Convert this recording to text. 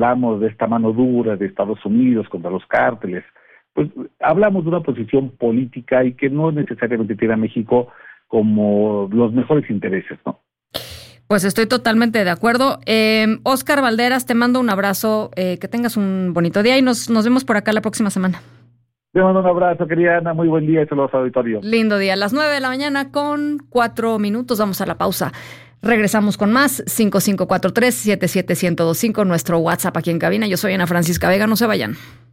hablamos de esta mano dura de Estados Unidos contra los cárteles, pues hablamos de una posición política y que no necesariamente tiene a México como los mejores intereses, ¿no? Pues estoy totalmente de acuerdo. Óscar Valderas, te mando un abrazo, que tengas un bonito día y nos vemos por acá la próxima semana. Te mando un abrazo, querida Ana, muy buen día y saludos al auditorio. Lindo día, a las 9:00 con 4 minutos, vamos a la pausa. Regresamos con más, 5543-77125, nuestro WhatsApp aquí en cabina. Yo soy Ana Francisca Vega, no se vayan.